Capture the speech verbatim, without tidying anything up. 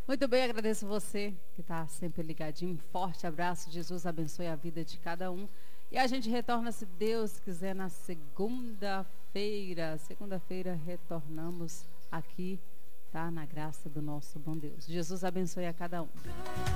Muito bem, agradeço você que está sempre ligadinho. Um forte abraço. Jesus abençoe a vida de cada um. E a gente retorna, se Deus quiser, na segunda-feira. Segunda-feira retornamos aqui, tá? Na graça do nosso bom Deus. Jesus abençoe a cada um.